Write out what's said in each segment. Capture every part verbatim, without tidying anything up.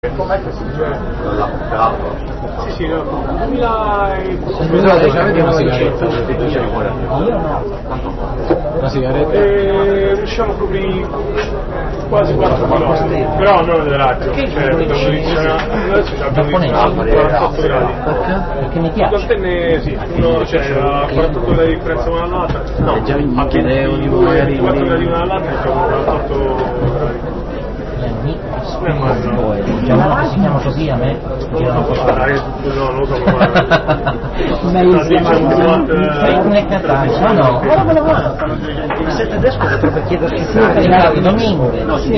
Com'è che si dice? Sì, sì, no. duemila e... Scusate, avete una sigaretta? Io no. Una sigaretta? E riusciamo a coprire quasi quattro chilometri. Però non delle radio. Cioè, abbiamo condizionato. Adesso abbiamo condizionato a quarantotto gradi. Perché? Perché mi piace. L'antenne sì, uno cioè a quarantotto gradi di differenza una dall'altra. No, già mi a chiedevo di magari quattro gradi una dall'altra e siamo a quarantotto gradi. Diciamo che si chiama così a me gira un po' no, non lo so come meglio si chiama ma no, ora me lo va se tedesco potrebbe chiederci il domingo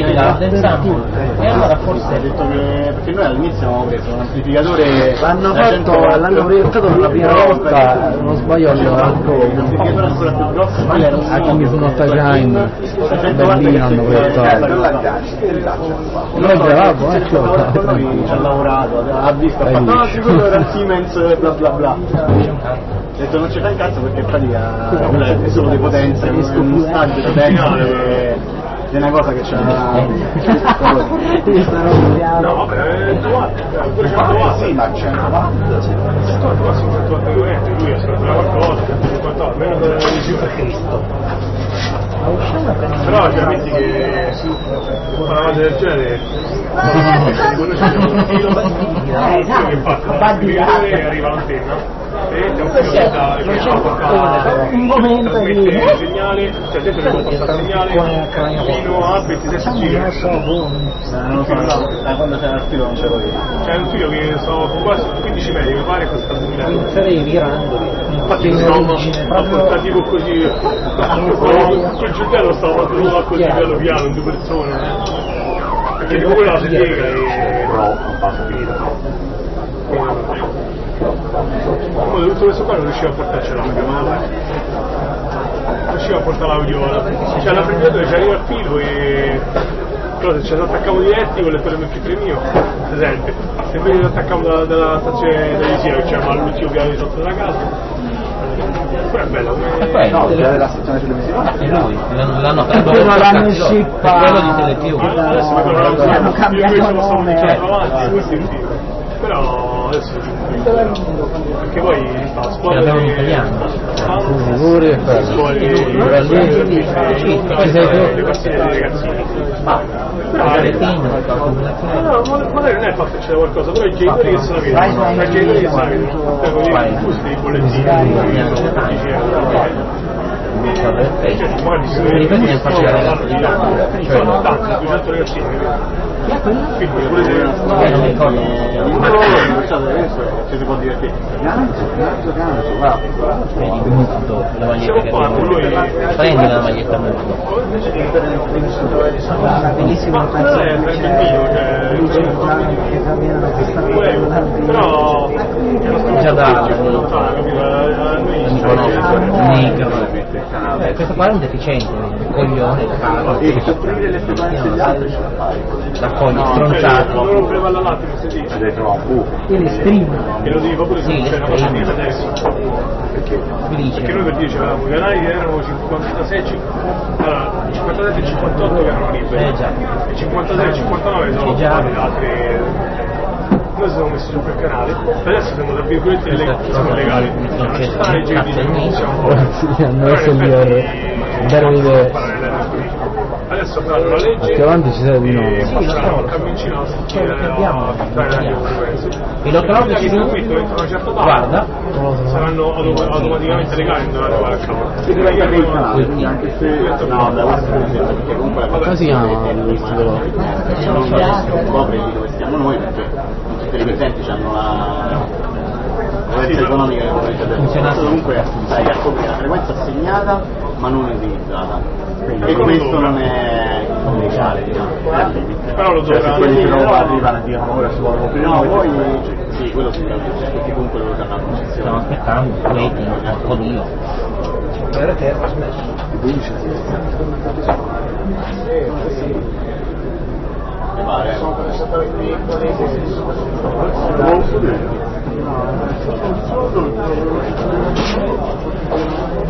e allora forse ha detto che perché noi all'inizio avevamo preso un amplificatore l'hanno fatto l'hanno proiettato per la prima volta non sbaglio allora un amplificatore ancora più grosso a King Not Again Berlino hanno proiettato noi bravo eh ci ha lavorato ha visto ha fatto no sì quello era il Siemens bla bla bla ho detto non ci fa in cazzo perché in pratica è solo di potenza è uno stadio tecnico è una cosa che c'è no vabbè pure cento watt sì ma c'è cento watt lui ha scritto qualcosa cinquanta watt meno di Cristo però cioè metti che una cosa del genere quando c'è un filo che fa e arriva l'antenna e c'è un filo da un momento di il segnale cioè dentro che può passare il segnale fino a ventisette giri non lo so da quando c'era il filo non c'ero io c'è un filo che sono quasi quindici metri mi pare costa duemila euro sarei grandoli infatti stavo ascoltativo così col giugello stavo facendo così piano piano in due persone perché di quella si piega e no basta finita come tutto questo qua non riusciva a portarci l'audio non riusciva a portare l'audio cioè l'amplificatore ci arriva il filo e però se ci attaccavo diretti con le per emme pi tre mio per esempio se invece ci attaccavo dalla, dalla stazione televisiva che c'era all'ultimo piano di sotto della casa però è bello come... no, della stazione televisiva e lui l'hanno tradotto l'hanno scippato quello di Telepiù adesso hanno cambiato nome però adesso perché poi sta scuola l'abbiamo in italiano pure e le partite dei ragazzini ma magari non è fatto che c'è qualcosa però i genitori che se la vedono i genitori che se la vedono con i fusi dei bollettini dipende dal facile ragazzi sono tanti duecento ragazzini quindi pure se non mi ricordo ci si può divertire la maglietta che prendi la maglietta bellissimo ma non è bellino però già da mi conosco questo qua è un deficiente un coglione raccoglie stronzate non rompeva la latte se dice devi trovare un buco e le stream e lo dico pure se c'è una cosa di adesso perché noi per dire c'avevamo i canali che erano cinquantasei allora cinquantasette e cinquantotto che erano liberi eh già e cinquantasei e cinquantanove sono già le altre noi siamo messi su quel canale adesso siamo tra virgolette siamo legali non ci sta la legge che dice non siamo hanno messo il vero adesso faranno la legge più avanti ci sei di nuovo e passeranno al camioncino a sentire e lo trovo che si iscritto entro una certa data guarda saranno autom- automaticamente legali non arrivare al cavolo si deve capire il canale quindi anche se no da perché comunque come si chiama questo non so un po' prendi dove stiamo noi perché tutti i presenti hanno la frequenza economica che funziona comunque sai a coprire la frequenza assegnata ma non utilizzata e questo non è legale diciamo però lo cioè se quelli che dovranno lo arrivano e dicono ora si vuole coprire no poi sì quello si capisce perché comunque loro hanno la concessione stiamo aspettando waiting oddio era che ha smesso mi pare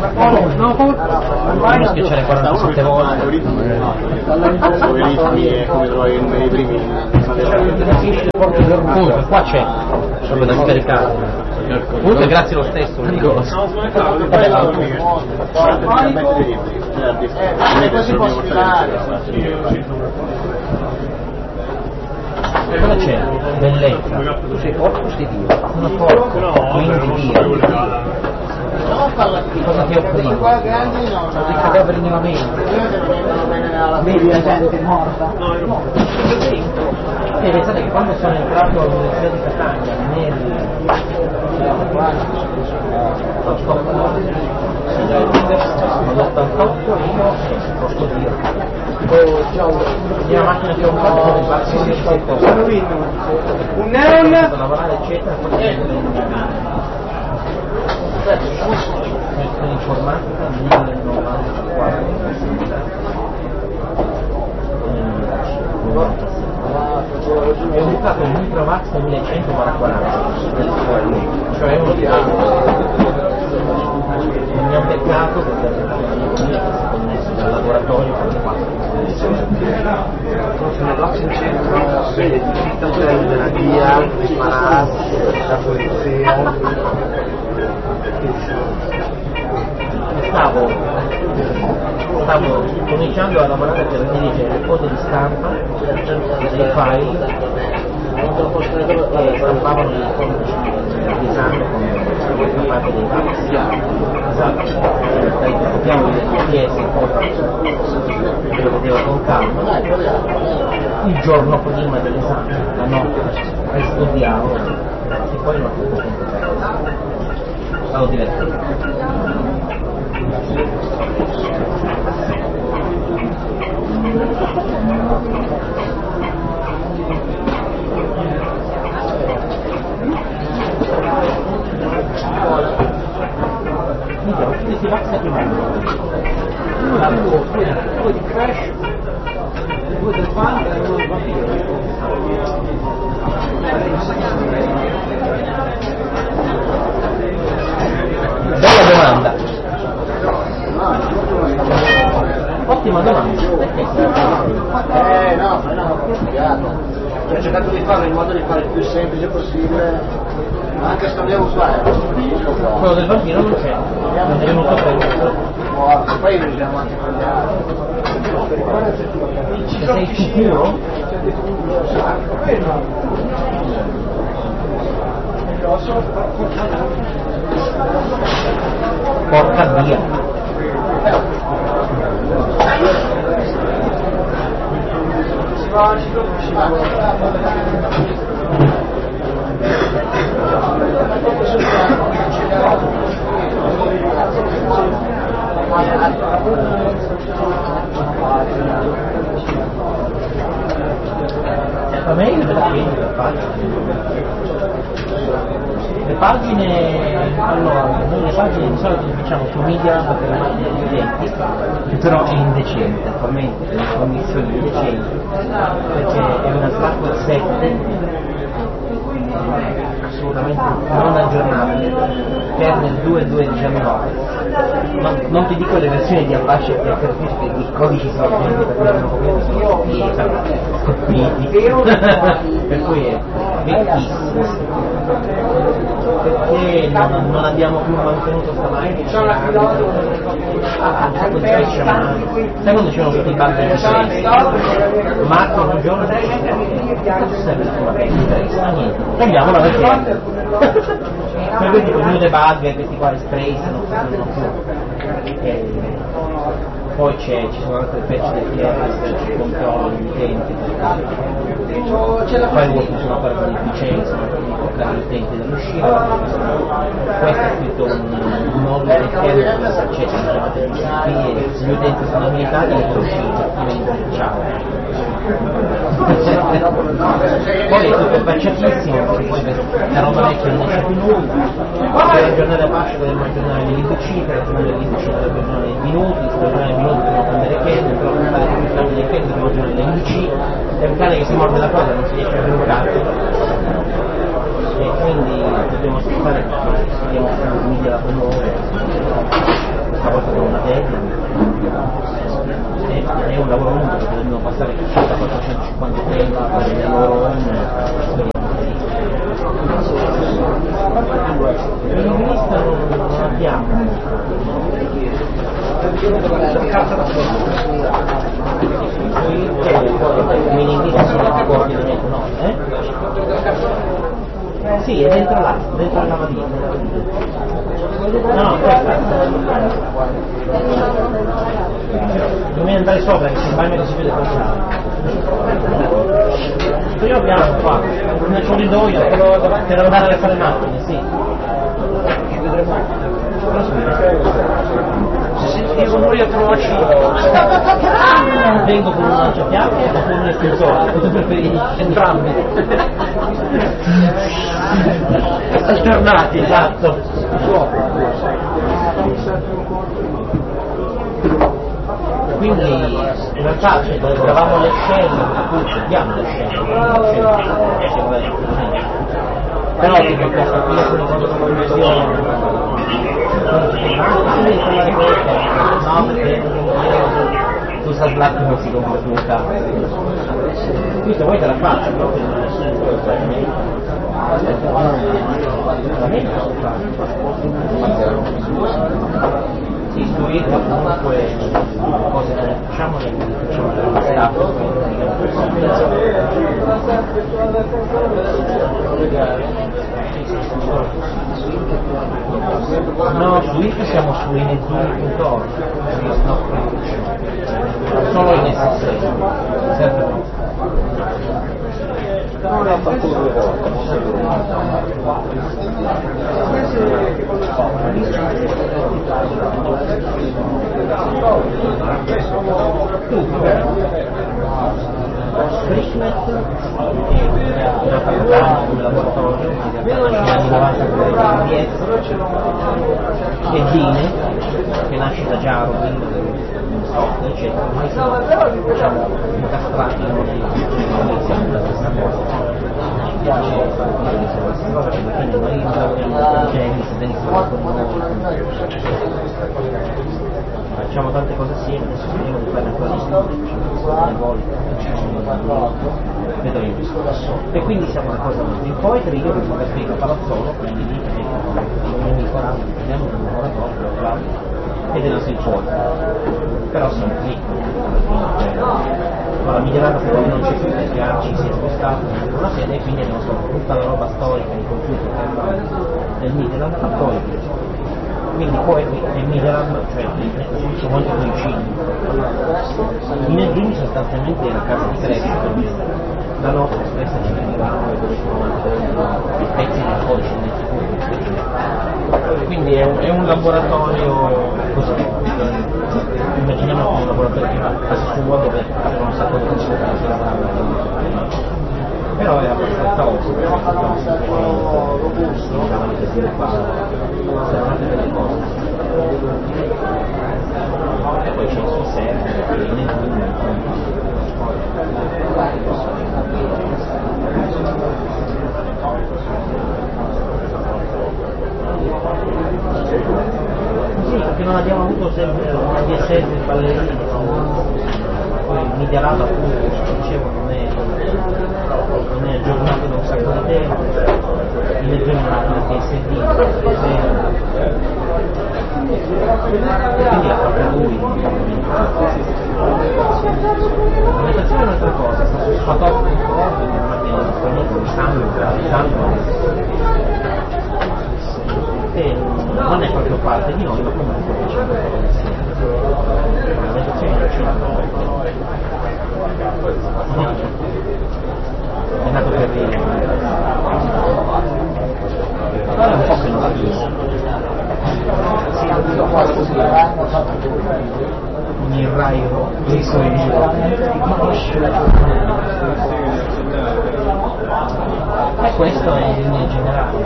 No, uno schiacciare quarantasette volte. Dove ritmi è come trovi nei primi. Comunque qua c'è proprio da scaricare. Comunque grazie lo stesso, lo dico. No, smanettavo, è bello dormire. Eh, così può sfilare. Cosa c'è? Bellezza. Tu sei forte o sei Dio? Sono forte. Quindi Dio. Cosa ti offrivo? Sono dei cadaveri nella mente. vedi la gente morta. E pensate che quando sono entrato all'Università di Catania nel nell'ottantotto io posso dire la macchina che ho fatto è un neon lavorare eccetera con informatica millenovecentonovantaquattro è usato il Micromax millencento quaranta, cioè uno di mi ha beccato perché si è connesso dal laboratorio sono blocchi in centro, vede di terapia, prepararsi, la polizia. Stavo, stavo cominciando a lavorare per dirigere le foto di stampa dei file e stampavano le foto di esame con questa parte dei file. Esatto, copiamo le richieste, le vedevo con calma. Il giorno prima dell'esame, la notte, studiavo e poi non ho tutto tempo. Stavo divertendo. Vediamo, tutti si passa prima due di Crash, due del Panda e uno del Vampiro. Bella domanda. Ottima domanda. Eh no, ma no, ho spiegato. Ho cercato di farlo in modo di fare il più semplice possibile, ma anche se dobbiamo fare quello del vampiro non c'è, non è venuto e poi usiamo anche con gli altri. Sei sicuro? Porca via. A me io per le pagine. Le pagine, allora, noi le pagine di solito diciamo su media per le macchine di utenti, che però è indecente, attualmente per le condizioni indecenti, perché è una Slackware sette assolutamente non aggiornabile, kernel due punto due punto diciannove. Non, non ti dico le versioni di Apache che capisci che i codici sono ovviamente per cui hanno copiato sono scoppiti, per cui è vecchissimo. Perché non, non abbiamo più mantenuto sta macchina, c'è un sacco di frecce a mano. Sai quando c'erano tutti i bug di Trace? Marco un giorno dice, cosa serve la tua macchina? Niente, cambiamola perché per questi new debug, questi qua Trace non funzionano più. E poi c'è, ci sono altre patch del P R per il controllo degli utenti, poi vuoi funziona per beneficenza, non devi toccare gli utenti dall'uscita. Questo è scritto un, un modulo del kernel dove si accetta la chiamata di C P e se gli utenti sono abilitati le uscite, quindi ciao. Poi è tutto baciatissimo perché poi la roba vecchia non c'è più nulla, per aggiornare Apache dovremmo aggiornare l'indicita, per aggiornare l'indicita dovremmo aggiornare i minuti, per aggiornare i minuti dobbiamo prendere kernel, però per fare il cambio dei kernel dobbiamo aggiornare l'indici, per il cane che si morde la cosa non si riesce a avere un cazzo e quindi dobbiamo aspettare che studiamo più media la nuova. media, è, è un lavoro lungo perché dobbiamo passare da quattrocentocinquanta tempi per le loro in rivista non abbiamo in rivista sono coordinamento, no? Eh? Sì, è dentro là, dentro la lavadina. No, no, questa. Dobbiamo andare sopra che se vai non si vede passare. Io abbiamo qua, nel corridoio, per andare a fare le macchine, sì. Ci vedremo. Se senti rumori atroci vengo con un lanciafiamme o con un estensore, cosa preferisci? Entrambi. Alternati, esatto. Quindi in realtà cioè, eravamo le scene, appunto abbiamo le scene, però tipo questa qui è una cosa come visione, no perché tu sa Slack non si compra più un cazzo, questo poi te la faccio proprio sì, su Irma comunque cose che facciamo le facciamo dalla staff. No, su Irma siamo su inezzuri punto org, solo in S S, sempre no. Non ha fatto due volte. Sprignet una facoltà, un laboratorio, negli anni novanta e Dine, che nasce da Giaro, eccetera, ormai sono diciamo incastrati in siamo la stessa cosa. Ci piace quindi noi lavoriamo con James, Dennis con noi, facciamo tante cose assieme, adesso speriamo di fare ancora di studio, facciamo delle volte, vedremo. E quindi siamo una cosa molto in poetry, io mi sono scritto a Palazzolo, quindi lì che non mi faranno, prendiamo un laboratorio, classico, ed è nato il poetry. Però siamo qui, ma la migliorata poi non c'è più perché Arci si è spostato in una sede e quindi abbiamo fatto tutta la roba storica di computer del Midland a poi quindi poi nel Midland cioè sono molto vicini in Edini sostanzialmente è la casa di crescita perché la nostra stessa ci veniva dove sono i pezzi del codice quindi è un, è un laboratorio così immaginiamo come un laboratorio che passa su Word dove c'è un sacco di cose che si lavorano però è abbastanza osso abbiamo sempre robusto davanti a serrate delle cose e poi c'è il suo server che è in sì, perché non abbiamo avuto sempre una D S S di ballerini, poi il Media Lab appunto, come dicevo, non è, non è aggiornato da un sacco di tempo, in leggendo una D S D, quindi ha fatto lui. La meditazione è un'altra cosa, sta su Sfatop punto org, che non abbiamo disponibile, Sandro, che non è proprio parte di noi, ma comunque facciamo un po' insieme. La meditazione non c'è è nato per dire. Allora è un po' che non la visto. Sì, ho qua così. Mi raio dei suoi e questo è in linea generale.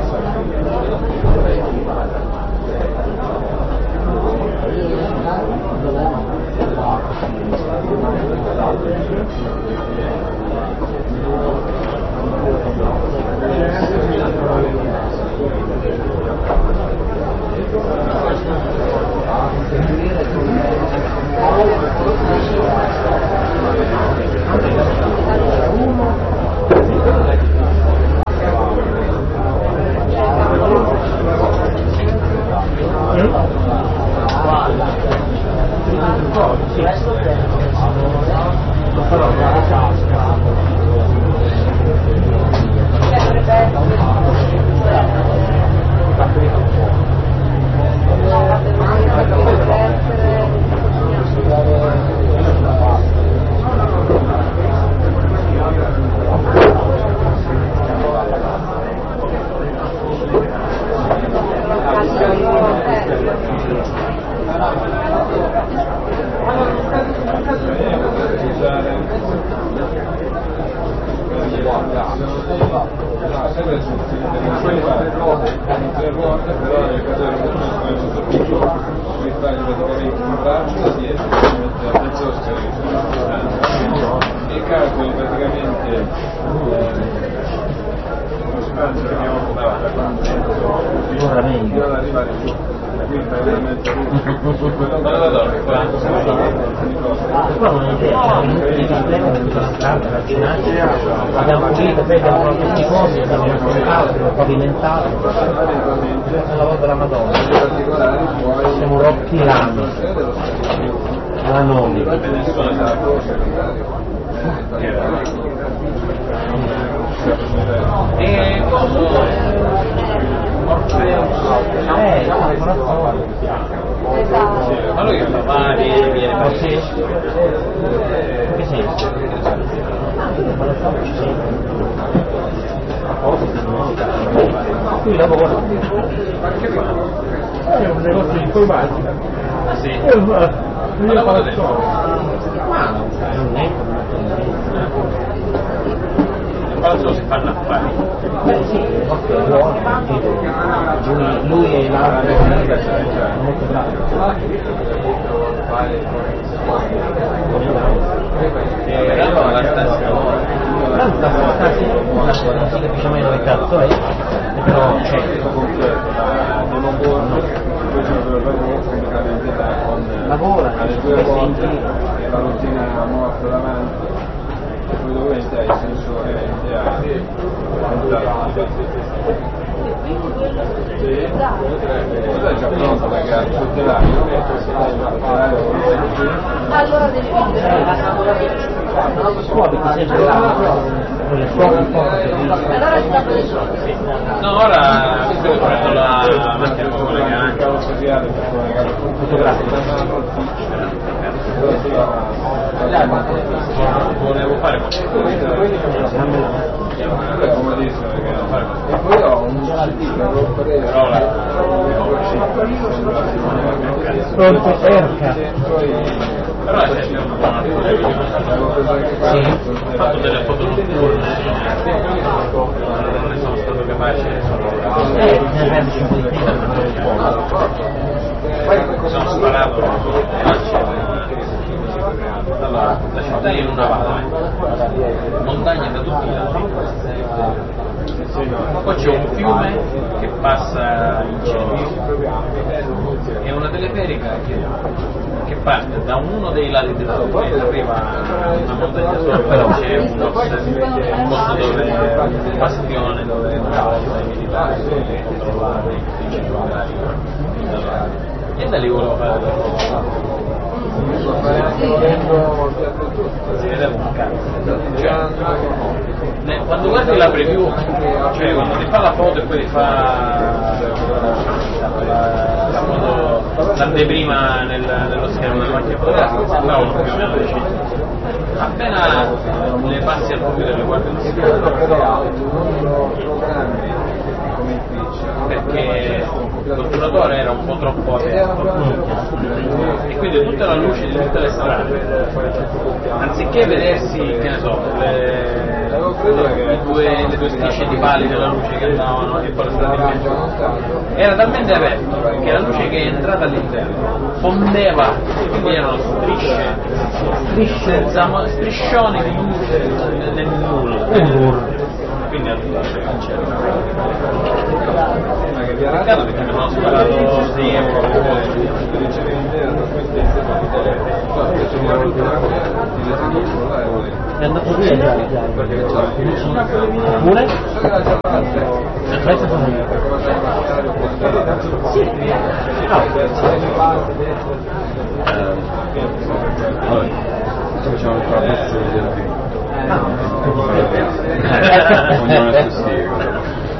Thank you. i calcoli praticamente ora meglio devono arrivare giù, quindi veramente però non è idea, il problema è tutta la strada, la cinaccia, abbiamo pulito, poi abbiamo fatto tutti i cosi, abbiamo ascoltato, abbiamo pavimentato, è la volta della Madonna, siamo rotti l'anno, alla nove. E Eh, ma lui che fa? Va, viene, viene, ma sì. Che senso? Qui lavora. È un negozio di informatica. sì. Ma lavora dentro. Ma non è. Quando si fanno affari? Beh sì, è buono, lui, lui e l'altro sono molto bravi. E allora la stazione? La stazione non si capisce mai dove cazzo è, però c'è. Lavora, alle due volte e la rottina nuova per davanti. Poi dovete hai senso che hai è già pronto perché ha il telaio allora devi tu abiti sempre là con le fuochi forti allora si dà le soldi No, ora sto prendo la macchina con le ganci. fotografico. Volevo fare e poi ho un però la Pronto, Erca. però è sempre un buon Sì. ho fatto delle foto notturne non ne sono stato capace Eh, bisogna prenderci un po' di tempo. mi sono sparato allora la città è in una valle montagne da tutti i lati poi c'è un fiume che passa in cielo e una teleferica che, che parte da uno dei lati del fiume e arriva a una montagna sopra c'è un posto dove un bastione dove una volta i militari controllavano i circondari e da lì volevo fare delle foto si vedeva un cazzo cioè, ne, quando guardi la preview cioè quando ti fa la foto e poi ti fa la, la foto l'anteprima nel, nello schermo della macchina fotografica sembravano più o meno le città appena le passi al computer le guardi lo schermo perché l'otturatore era un po' troppo aperto e quindi tutta la luce di tutte le strade anziché vedersi che ne so le, le, due, le due strisce di pali della luce che andavano e poi le strade in mezzo era talmente aperto che la luce che è entrata all'interno fondeva quindi erano strisce strisce striscioni di luce nel nulla quindi al peccato perché mi sono sparato sei euro È andato via già, pure? Questo sono io. Sì. Ah. Allora, facciamo il traverso del film. Ah, ognuno è sussiego.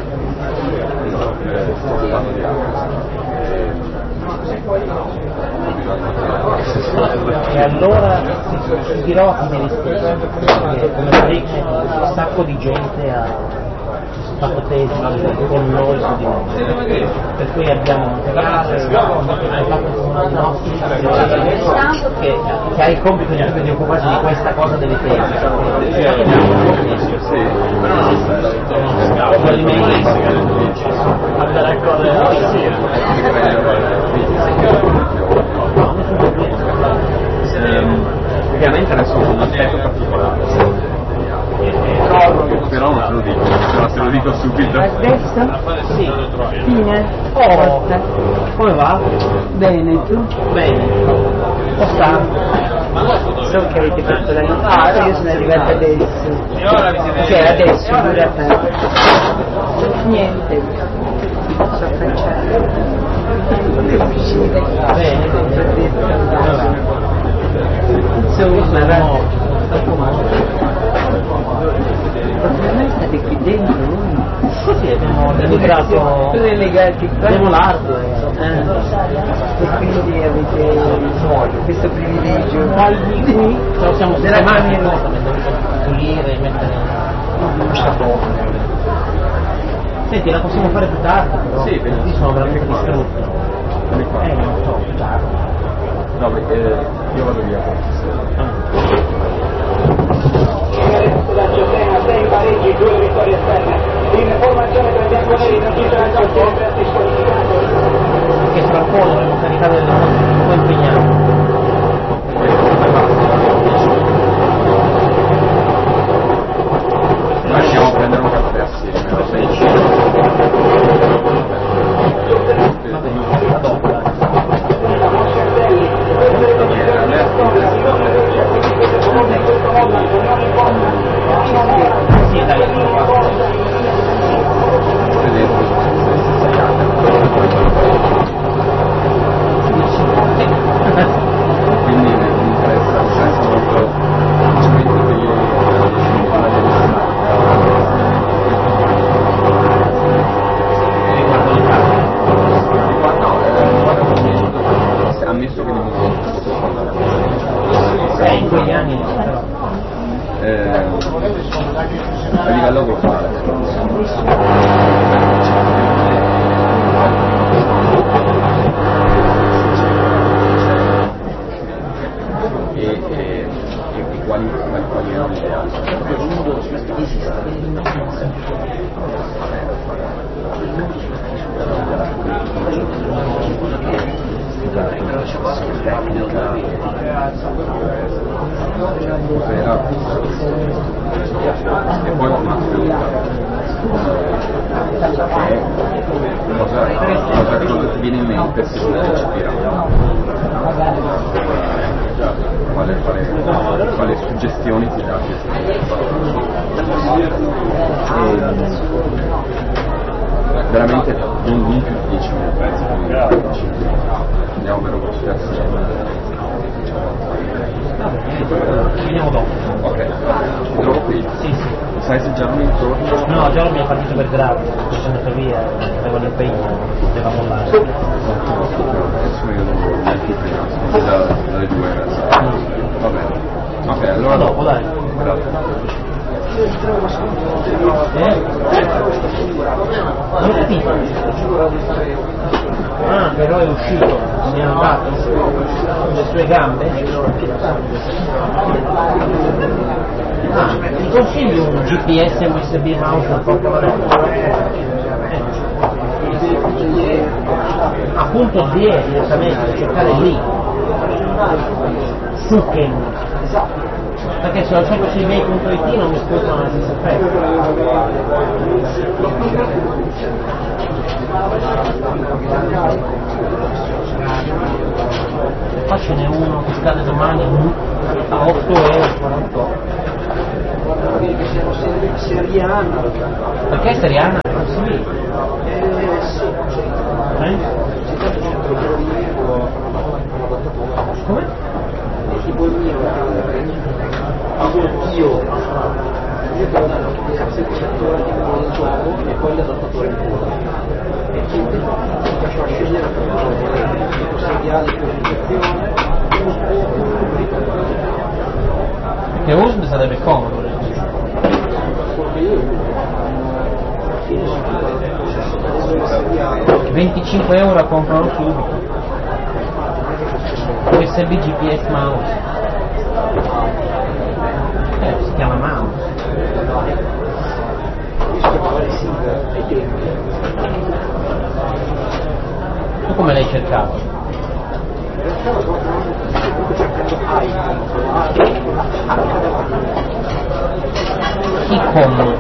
E allora ti dirò a me stesso perché come parecchio un sacco di gente ha fatto tesi con noi su di noi per cui abbiamo anche fatto una nostra che, che ha il compito di, di occuparsi di questa cosa delle tesi Sì, però non fisica del giudice. Andare a correre alla sera. Ovviamente adesso un aspetto particolare, però non te lo dico, però te lo dico subito. Adesso? Sì. Fine? Oh, come va? Bene, tu? Bene. Come sta? So che avete fatto la notizia, io sono arrivata adesso. Che Cioè adesso, due a te. Niente. So affacciare. Bene, Insomma, va. Ma state qui dentro voi? Così abbiamo realizzato, relegati qua. abbiamo l'hardware. Eh. E quindi avete questo privilegio Poi qui ce lo siamo della sistemati mano. pulire e mettere un sapone. Senti, la possiamo fare più tardi però? Sì, bene. Qui sono veramente distrutti. Vieni qua. Eh, non so, più tardi. No, perché io vado via. Sull'Acciottena, sei pareggi, due vittorie esterne. Informazione per bianconeri, non ci sarà il gioco per disqualificato. Che tra un po' dovremo caricare delle cose un po' impegnate. Lasciamo prendere un caffè assieme, va bene? Va bene, a dopo. Sì, dai, quindi mi interessa, mi interessa molto semplicemente che io ammesso che devo sei in quegli anni però. eh, a livello globale e, e, e, e quali, quali, quali erano le cos'era e poi una pregunta che è cosa, cosa, cosa ti viene in mente se vuoi recepire quale, quale, quale suggestioni ti dà e veramente non di più di dieci minuti andiamo per un po' assieme. Vediamo dopo. Ok, ti trovo qui. Sì, sì. Sai se già non intorno? No, già mi è partito per grado, sono andato via, avevo l'impegno, devo mollare. Adesso io non voglio neanche prima, sono da, dalle due adesso. Va bene. Ok, allora A dopo, dai. Grazie. Eh? Non ho capito. Ah, però è uscito, mi ha andato le sue gambe. Ah, ti consiglio un G P S U S B mouse un po' cavalletto. Eh. Appunto D E direttamente, cercare lì. Suken. Perché se lo cerco su ebay punto it non mi spostano la stessa effetto. Qua ce n'è uno che scade domani a otto euro quarantotto. Seriana. Perché Seriana? Sì. Eh sì. Eh? Come? Tipo il mio, io io devo dare l'applicazione del gioco e poi l'adattatore in coda e quindi faccio scegliere il seriale di pubblicazione Che U S B sarebbe comodo. venticinque euro a comprarlo subito. U S B G P S mouse. Eh, si chiama mouse. Tu come l'hai cercato? Icon.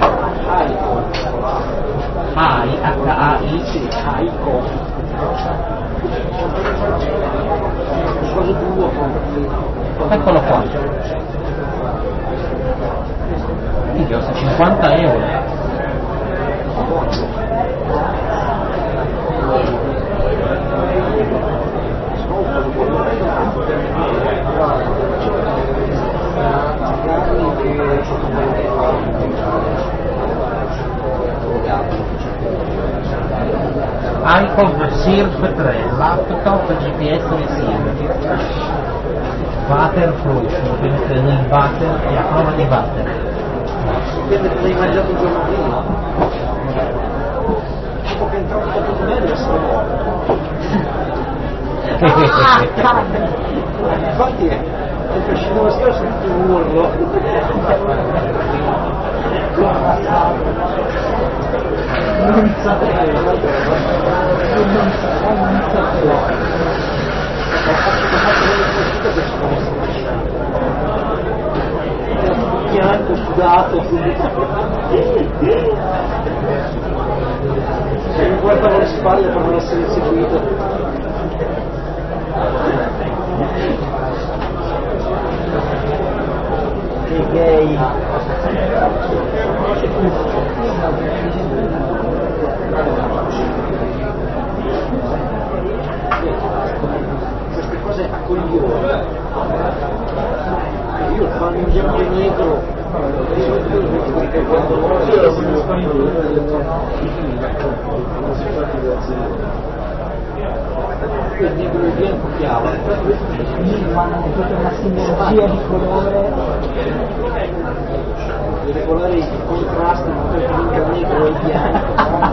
Ai, H A I. Sì, Icon. Eccolo qua. Quindi costa cinquanta euro. Icon Surf tre, laptop G P S receiver, waterproof, quindi prende il water e a prova di water. Dipende che l'hai mangiato il giorno prima. Dopo che è entrato un po' meglio essere morto. Infatti è che scendeva stesso tutto un urlo. Non sapevo, non sapevo. Bianco, sudato, se mi guardano le spalle per non essere inseguito. Che gay. Queste cose a coglione. Io quando in bianco e negro perché quando il negro e bianco chiama hanno tutta una sinergia di colore di regolare i contrasti per il negro e il bianco.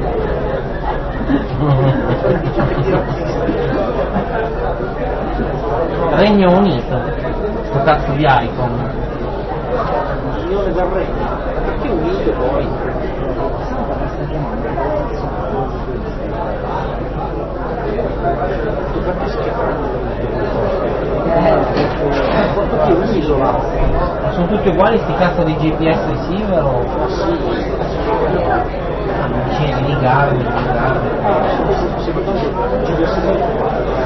Regno Unito, sto cazzo di Icon. Unione del Regno, perché unite poi? Tu capisci che è un'isola. Ma sono tutti uguali sti cazzo di G P S receiver o? Vicini di ligarmi, di ligarmi. Secondo me ci deve essere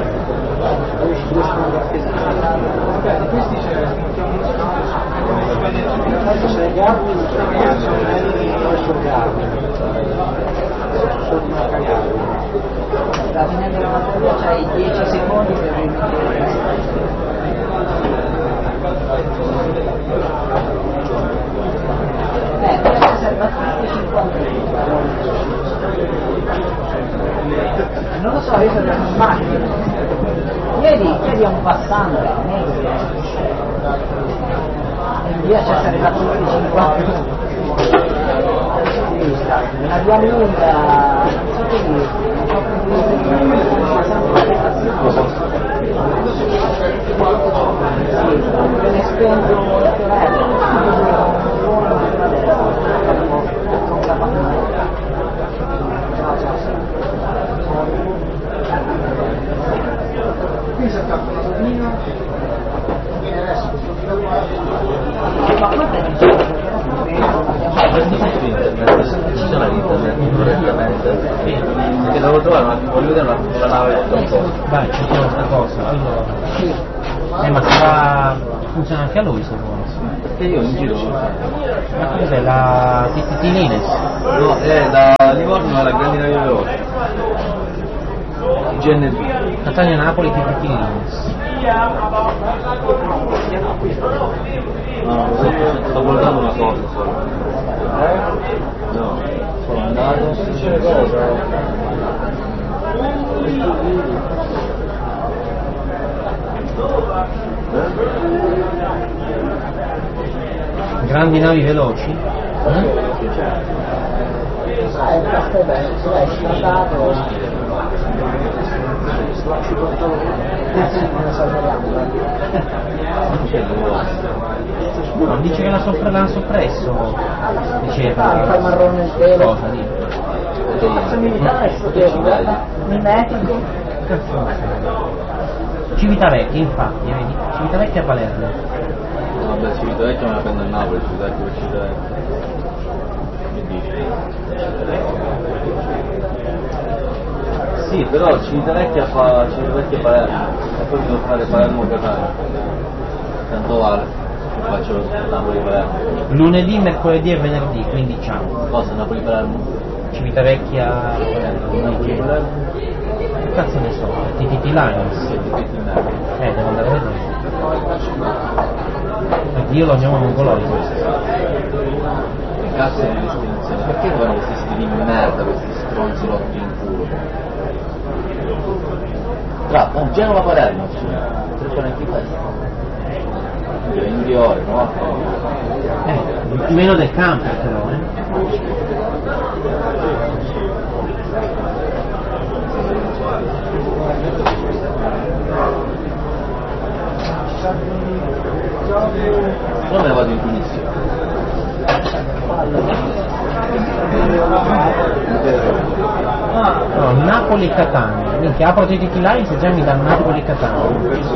questi c'è se Garmin verso Garmin sono una cagata alla fine della batteria c'hai dieci secondi per rimettere eh, però serve a tutti cinquanta non lo so, io sono una macchina. Ieri, ieri è un passante, negro, e via c'è arrivato tutti cinquanta. La via lunga, sotto lì, me ne spendo qui si attacca una bambina e adesso questo filo qua ma quanto è ci sono internet correttamente perché devo trovare una voglio vedere una, una nave un po'. Vai, ci sono questa cosa, allora sì. Eh ma sarà funziona anche a lui se vuole. Perché io in giro ma cos'è la T T Lines? no, è da Livorno alla Grandi Navi Veloci G N B Catania Napoli T T Lines. no, no, sto, sto guardando una cosa solo eh? no, sono andato Grandi navi veloci? Mm? Ah, il castello, se l'hai scordato slacci portalo non esageriamo non c'è il No, dice che l'ha soppre- l'ha soppresso. Diceva. Fa il marrone intero. Cosa? Di? Forza militare, mimetico. Civitavecchia, infatti, vedi? Civitavecchia a Palermo. Vabbè, Civitavecchia me la prendo a Napoli, Civitavecchia per Civitavecchia. Che dici? Sì, però Civitavecchia fa Civitavecchia Palermo e poi devo fare Palermo Catania. Tanto vale, faccio Napoli Palermo. Lunedì, mercoledì e venerdì, quindi ciao. Cosa Napoli Palermo? Civitavecchia Palermo. Che cazzo ne so? T T T Lines. Eh, devo andare a vedere. Io lo chiamo mongoloico. Che cazzo di destinazione? Perché fanno questi stili di merda, questi stronzi lotti in culo? Tra un Genova Palermo, tre quaranta festa. venti ore, no? Eh, meno del camper però, eh. Non me ne vado in Tunisia. No, Napoli-Catania. Minchia, apro T T T Lines e già mi dà Napoli-Catania.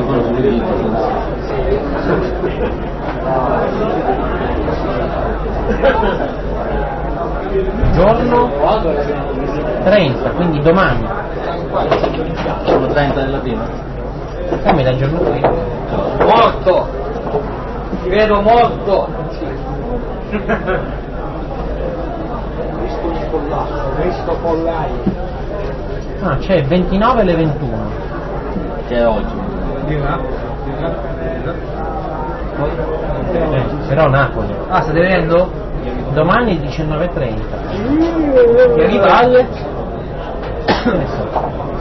Giorno trenta, quindi domani. Sono trenta della prima? E mi dà il giorno trenta. Morto! Ti vedo morto! Cristo scollato, Cristo pollaio. Ah, c'è ventinove alle ventuno. Che è oggi. Eh, però Napoli. Ah, state vedendo? Domani è diciannove e trenta. Che rivale? Che ne so.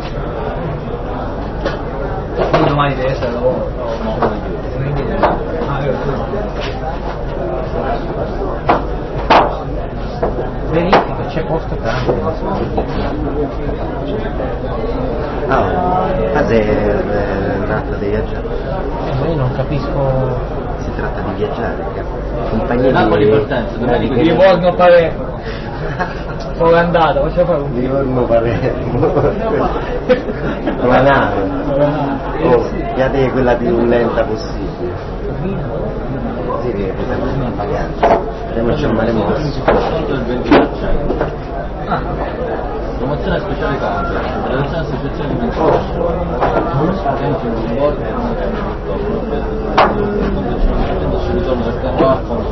Quindi domani deve essere lavoro. No, Ah, vero. Verifica, c'è posto tanto. Ah, è tratta di viaggiare. Io non capisco. Si tratta di viaggiare, compagnia Napoli di partenza, domenica Di Livorno Palermo. Poi è andato, facciamo fare un Livorno Palermo. Con la nave. Oh, piate quella più lenta possibile. Sì, che siamo in vacanza. Andiamoci a mare mosso. Sconto del venti per cento. Ah, promozione speciale camper, federazione associazione di mentoraggio. Tempi non bordo e non cambia purtroppo. Ci ritorno del carro a fondo.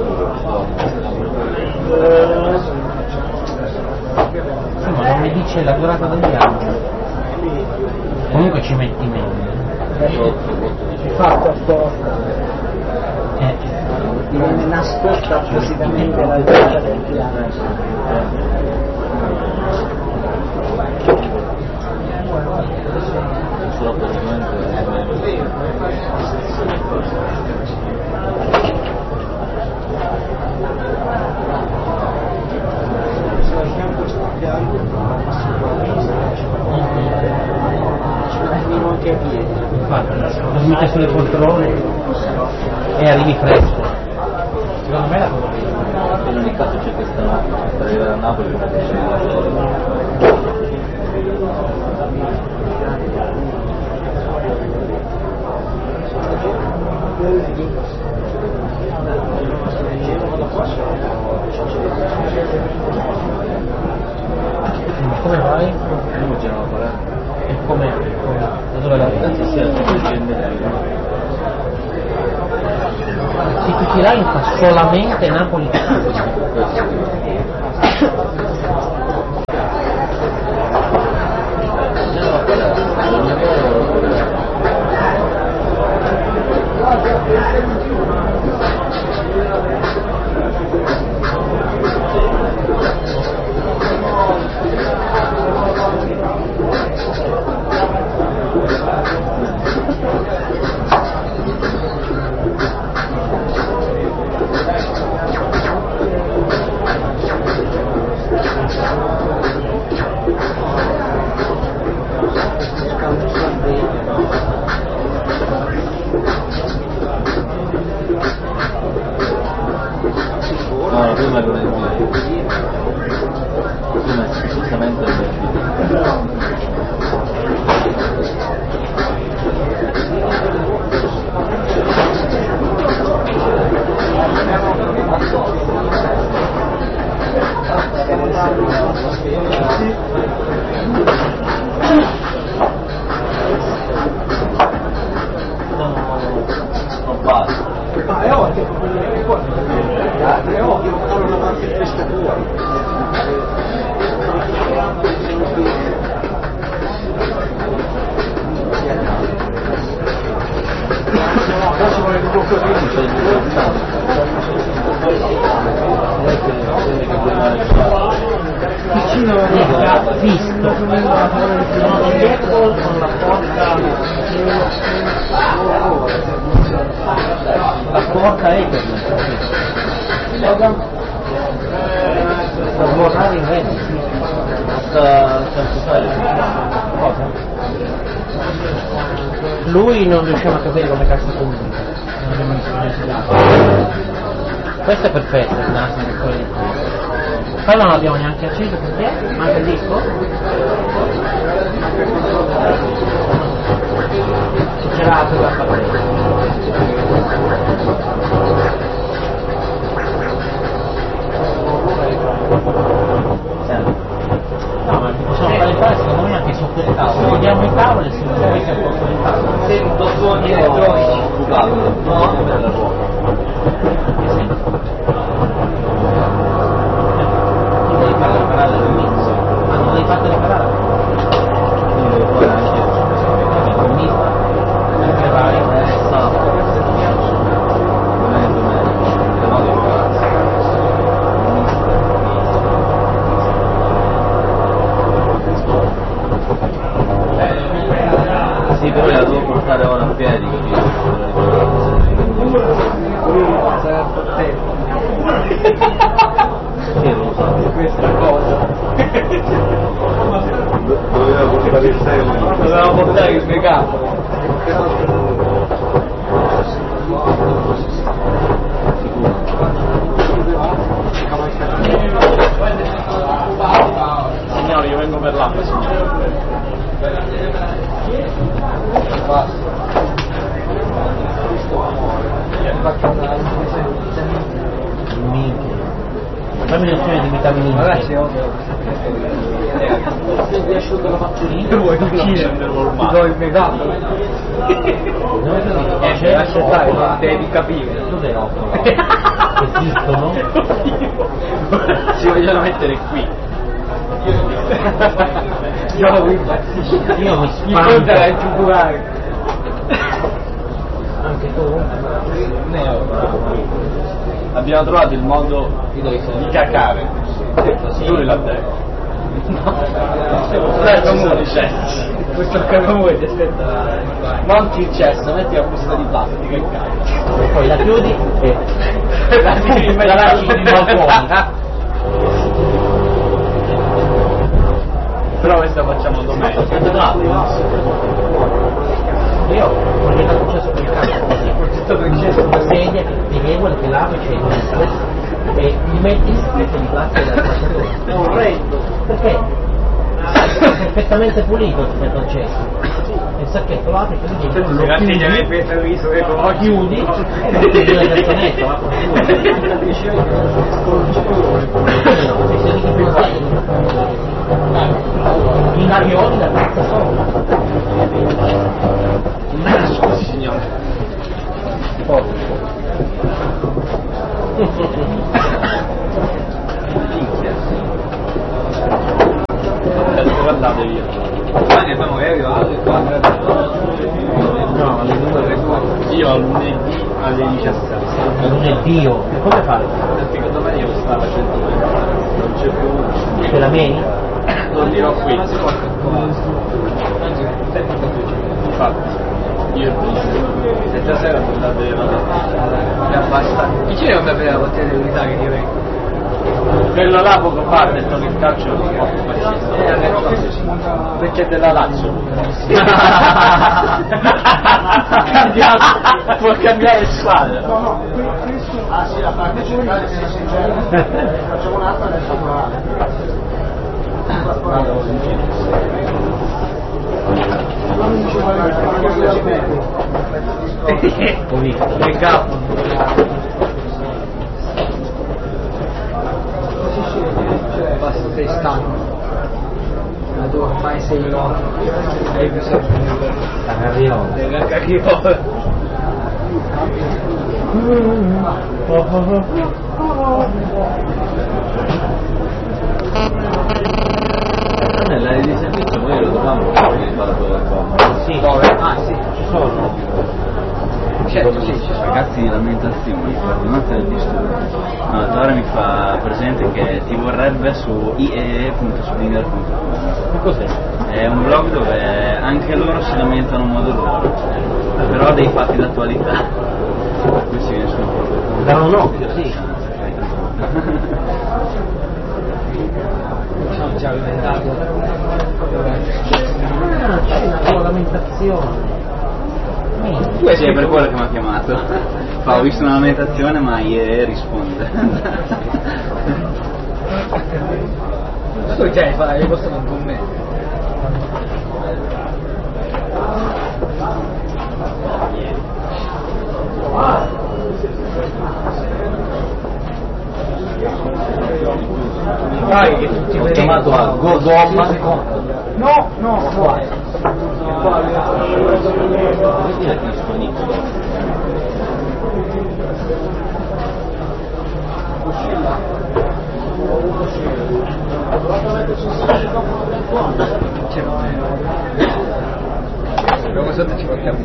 Sì, ma non mi dice la durata del viaggio. Comunque ci metti meno. fatto apposta. Eh. Ti viene nascosta appositamente la durata del viaggio. Solo praticamente Anche a piedi. Infatti, dormite sulle poltrone e arrivi fresco. Secondo me la cosa in ogni caso c'è questa notte per arrivare a Napoli come diceva. Ma come vai? Andiamo già a Palermo. E come? Da dove la vedi? Sì, sì, è tutto il genere. Si tutti là fa solamente Napoli. prima era lunedì. Prima giustamente è lunedì. Non basta. Ma è ovvio che è ovvio che fanno una parte fresca fuori. No, ci vuole un po' così. Vicino alla visto sono dietro con la porta la porta Ethernet la sborrare in rete cosa? Lui non riusciamo a capire come cazzo comunica, non abbiamo visto. Questo è perfetto, il naso di quelli. Poi non l'abbiamo neanche acceso perché? Manca il disco? C'era per la batteria. No, ma possiamo fare fare secondo me anche sotto il tavolo. Vediamo i tavoli e se non vuoi che è posto il tavolo. Sento suoni elettronici bucato, no? Bella ruota. Tu devi fare la parata dall'inizio. Ma non devi fare la parata? Quindi devo fare anche il comunista. Anche vai. sabato. Non è domenica. Se no devo fare. Sì, però la devo portare ora a piedi così. Sì, lo so. Questa cosa. Doveva portare il tempo. Doveva portare il megafono. Signore, io vengo per l'acqua, signore. Fammi un'azione di vitamine. Ragazzi, ho vi asciugo la faccio lì. tu vuoi uccidere, ti do il megafono. Eh, lascia stare, non devi capire. Dov'è l'opera? Esistono? Si vogliono mettere qui. Io lo impazzisco. Io mi Mi conta spanto. giugulare. Anche tu? Abbiamo trovato il modo di cacare. Lui l'ha detto. No, questo cacamone ti aspetta. Monti il cesso, metti la bustina di plastica e cacca. Poi la chiudi e La tiri in la lasci in balcone. Però questa facciamo domenica. Io voglio dare un cesso per il cazzo. Una sedia di regole che lava c'è e gli metti il sacchetto di plastica della spazzatura. È orrendo. Perché? È perfettamente pulito il sacchetto al cesso. Il sacchetto là che quindi lo chiudi, il riso che lo chiudi e lo chiudi nella cazzonetta, va in avioni da terza sopra. Scusi signore. Dove andate via? Domani abbiamo aereo alle quattro. No, alle due. Io al lunedì alle diciassette. Lunedì, io. E come fai? Perché domani io stavo facendo non c'è più. Te la meni? Non dirò qui. Infatti, io se stasera non andate a vedere la partita. Chi c'è non sapeva la partita dell'Italia che vengo? Quello là poco fa ha detto che il calcio è un sport fascista. Perché è della Lazio. Ha cambiato, può cambiare squadra. No, no, questo... Ah sì, la parte centrale sei sincero. Facciamo un'altra nel naturale. Che capo. Basta, sei stanco, ma tu ormai sei notto, hai bisogno La carriola. Della carriola. Nell'area di servizio noi lo dobbiamo fare qua. Sì. dove? Ah sì, ci sono. Certo, sì, ci sono. Ragazzi di lamentazioni, coordinate del disturbo. No, Tore mi fa presente che ti vorrebbe su i e e punto springer punto com. Cos'è? È un blog dove anche loro si lamentano a modo loro, però dei fatti d'attualità. Per cui si viene su un po'. Da un occhio, sì. Sono già alimentato. Ah, c'è una regolamentazione. Tu sì, è per quello che mi ha chiamato. Fa, ho visto una lamentazione ma I E E risponde. Tu già hai posto un commento. Dai, che tutti ho chiamato a Gogomma. No, no, qua. Abbiamo sotto ci portiamo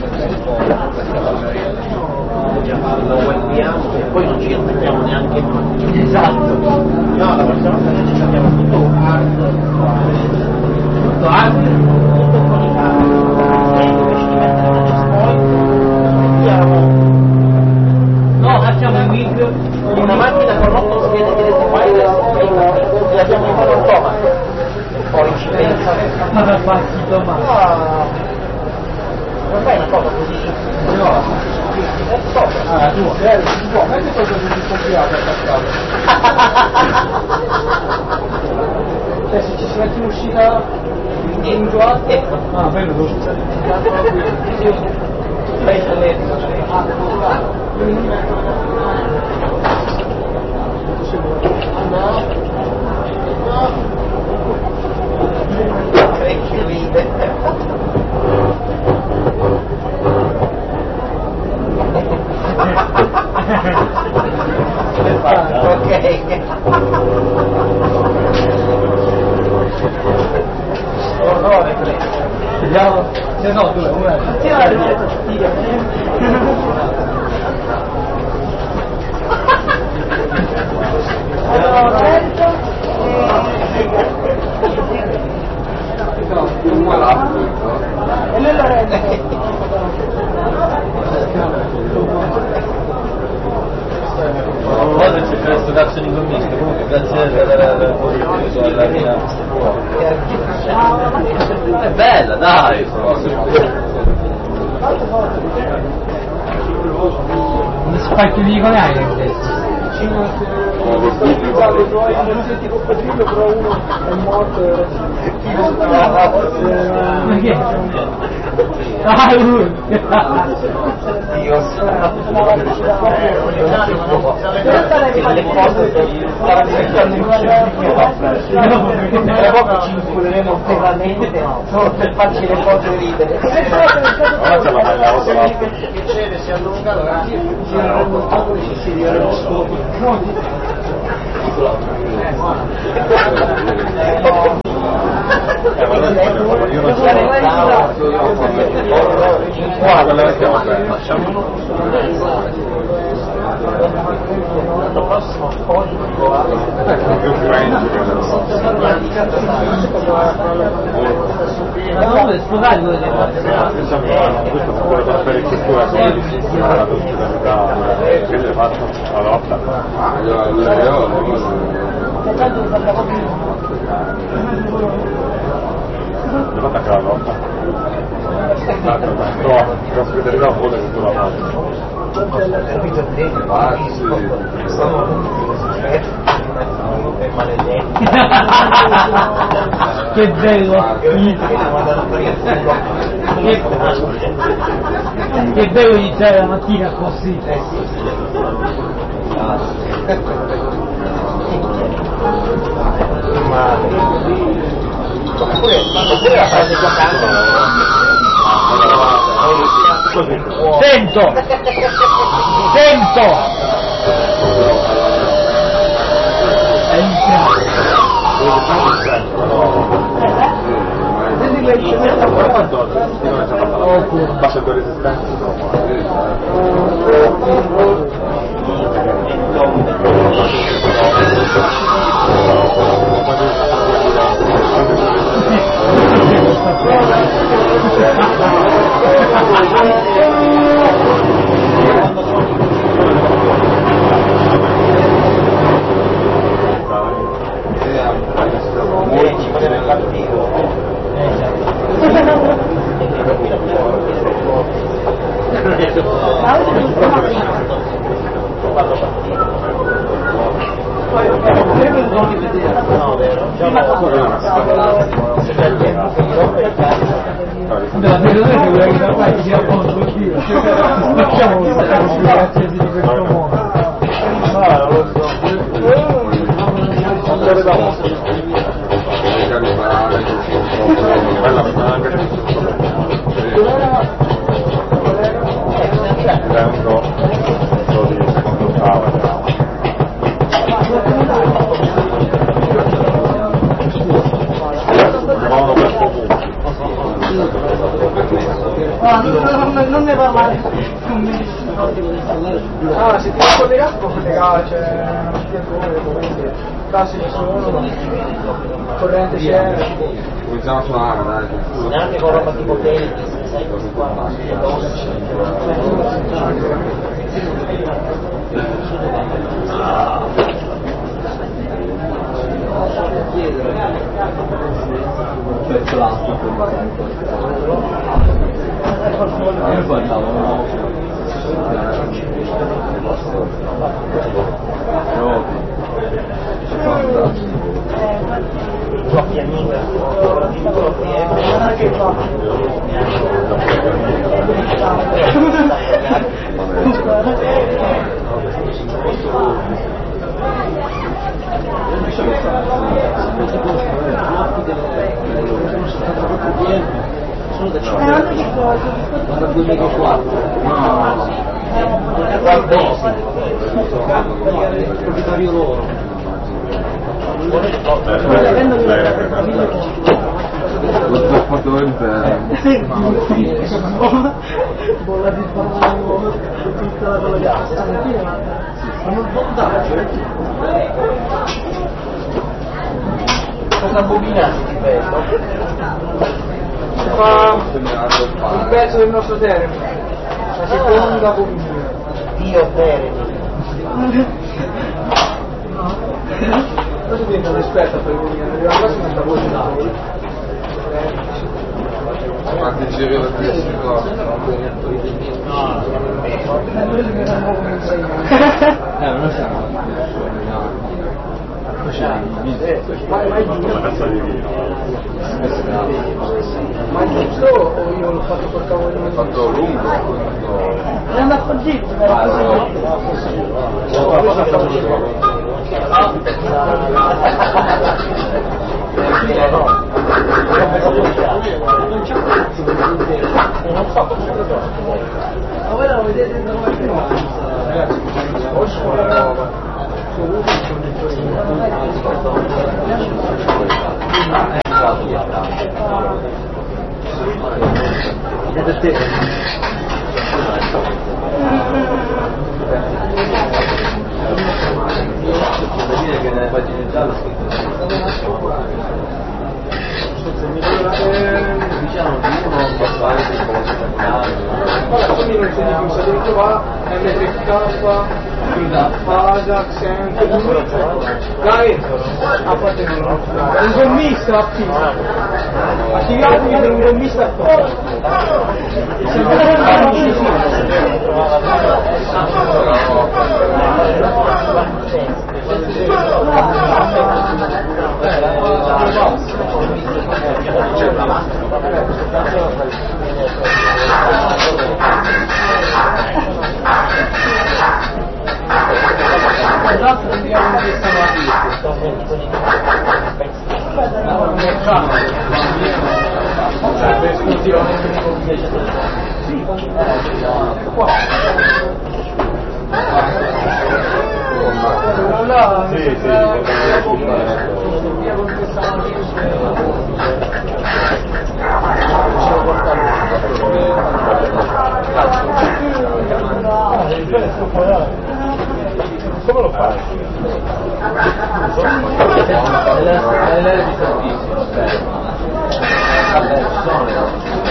Lo guardiamo e poi non ci aspettiamo neanche noi. Esatto. No, la prossima volta ci abbiamo tutto hard. Tutto hard? Tutto con i cari. E invece di mettere una checkpoint, mettiamo. No, facciamo un wig. Una macchina con otto schede di rete wireless e abbiamo in mano il tomato. Poi ci pensa. Ma da farsi domani. Non fai una cosa così? No. Ah, tu, eh, si può, ma che cosa si complicato a cascare? Cioè, se ci si mette in uscita in giù, ecco. Ah, bello, devo uscire. Penso che... Che ride. Ok. Orrore, Vediamo? Se no, due, una. E lui lo rende. Cosa c'è questo cazzo di commista? Comunque grazie alla mia. È bella, dai! Mi spacchio di cogliare in testa. I tuoi innocenti coccodrillo, però uno è morto. Ma che? Ah, lui! Dio, le cose stavano diventando in tra poco ci inculeremo veramente solo per farci le cose ridere. Se piacere si allunga, allora girano un po' ci si dirà l'anno prossimo poi vuole sfogare quello che fa. Questo vuole fare per scrittura come di sistema la funzionalità, che le faccio la lotta. Le fatta anche la lotta. No, trasmetterà un po' che tu la fai. Che bello, che bello iniziare la mattina così. Oppure la fase giocando. Sento! Sento! È iniziato. Ambasciatore resistente. No, vero? La verità è che vuoi che ormai sia un po' scottino. Facciamo grazie di questo mondo. Ah, lo so. Non ne parlare. Ah, se ti devo collegare, può collegare, cioè, classi ci sono, corrente c'è. Cominciamo a suonare, dai. Neanche con roba tipo Kelly, sai così qua. Pezzo l'astico. Io guardavo Giochi a Niga, che fa? Sono da dal duemilaquattro. No. Proprietario loro. Lo staffatore interno. Bolla di sparo tutta la cosa gasta. Ma non bondage. Cosa bobinati di bello? Fa un pezzo del nostro termine, la seconda bobina. Dio bene. Cosa diventa un esperto per le bobine? Arriva quasi una voce d'audio. Quanti giri la stessa cosa? Eh, non siamo. Ma è giusto o io l'ho fatto col cavolo? L'ho fatto lungo. È andato così, non c'è un cazzo di non so come ma voi la vedete da come ragazzi, Devo dire che nelle pagine gialle ho scritto diciamo quindi non c'è di più, se dentro va M tre K, Ajax, anche dai, a parte non lo un gommista attivo, attivatevi per un gommista attivo. Sì, sì, come lo fai? L'area di servizio, vabbè, ci sono.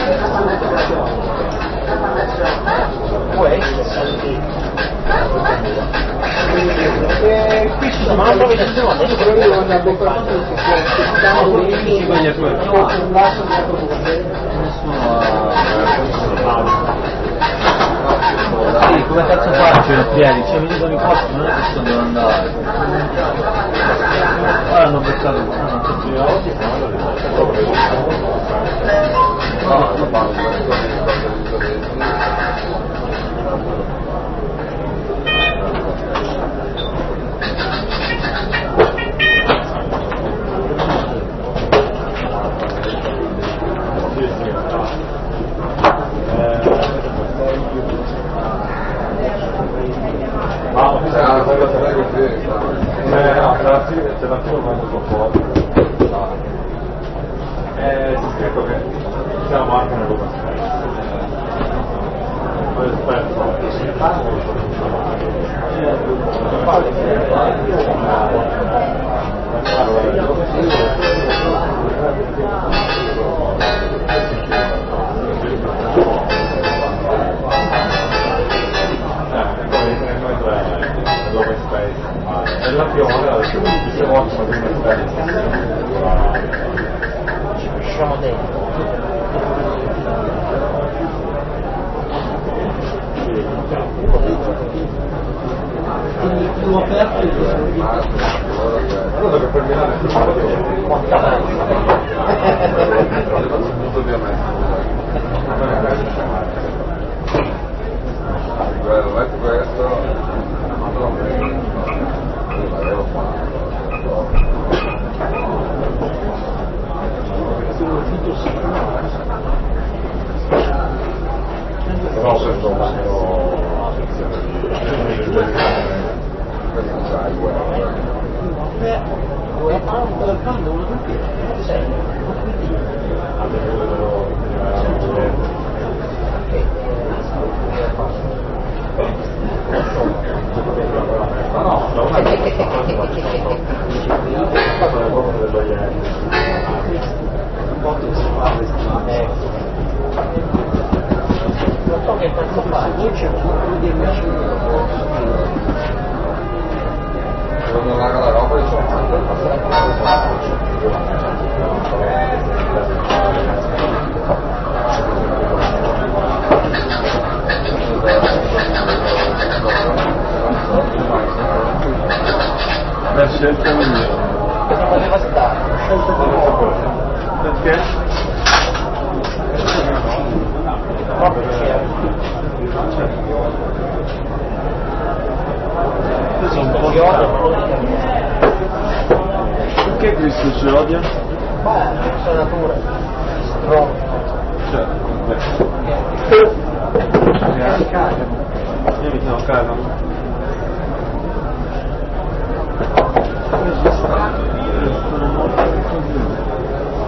Eh, qui ci sono ma non so che ci sono, io però devo andare a comprare che si stanno benissimo con gli attori. Sì, come cazzo faccio i piedi? Cioè mi dicono i posti, non è che sto devo andare. Ora hanno beccato il no, lo c'è da più un po' è scritto che siamo anche una cosa dove stai? È la piovra, queste volte sono prima ci riusciamo dentro. Quindi più aperto il quello che per Milano è più Guarda, questo no, se sono non so che cazzo fa, io c'è un di M cinque. non haga la roba e la scelta migliore Cosa poteva stare? scelta migliore perché? Questo è un po' di perché Cristo ci odia? Ma la sua natura stronza.